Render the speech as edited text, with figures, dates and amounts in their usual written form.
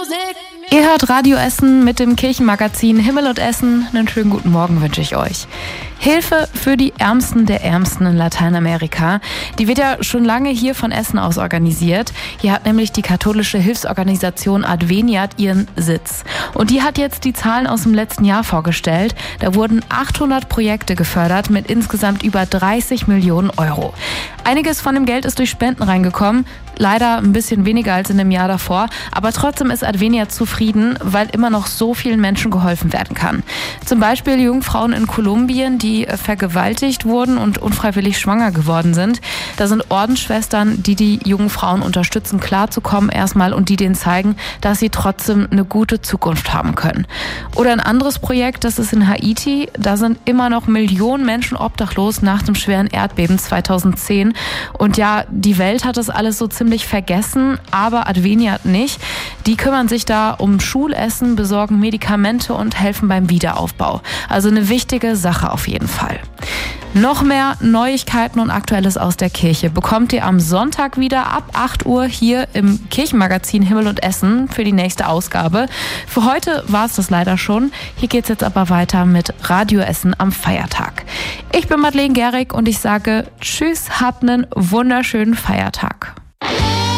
Ihr hört Radio Essen mit dem Kirchenmagazin Himmel und Essen. Einen schönen guten Morgen wünsche ich euch. Hilfe für die Ärmsten der Ärmsten in Lateinamerika. Die wird ja schon lange hier von Essen aus organisiert. Hier hat nämlich die katholische Hilfsorganisation Adveniat ihren Sitz. Und die hat jetzt die Zahlen aus dem letzten Jahr vorgestellt. Da wurden 800 Projekte gefördert mit insgesamt über 30 Millionen Euro. Einiges von dem Geld ist durch Spenden reingekommen. Leider ein bisschen weniger als in dem Jahr davor, aber trotzdem ist Adveniat zufrieden, weil immer noch so vielen Menschen geholfen werden kann. Zum Beispiel Jungfrauen in Kolumbien, die vergewaltigt wurden und unfreiwillig schwanger geworden sind. Da sind Ordensschwestern, die die jungen Frauen unterstützen, klarzukommen erstmal und die denen zeigen, dass sie trotzdem eine gute Zukunft haben können. Oder ein anderes Projekt, das ist in Haiti. Da sind immer noch Millionen Menschen obdachlos nach dem schweren Erdbeben 2010. Und ja, die Welt hat das alles so ziemlich vergessen, aber Adveniat nicht. Die kümmern sich da um Schulessen, besorgen Medikamente und helfen beim Wiederaufbau. Also eine wichtige Sache auf jeden Fall. Noch mehr Neuigkeiten und Aktuelles aus der Kirche bekommt ihr am Sonntag wieder ab 8 Uhr hier im Kirchenmagazin Himmel und Essen für die nächste Ausgabe. Für heute war es das leider schon. Hier geht's jetzt aber weiter mit Radio Essen am Feiertag. Ich bin Madeleine Gehrig und ich sage Tschüss, habt einen wunderschönen Feiertag.